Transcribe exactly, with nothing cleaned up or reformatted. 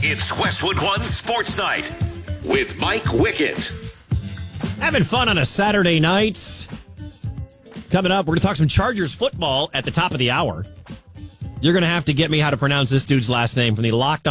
It's Westwood One Sports Night with Mike Wickett. Having fun on a Saturday night. Coming up, we're going to talk some Chargers football at the top of the hour. You're going to have to get me how to pronounce this dude's last name from the Locked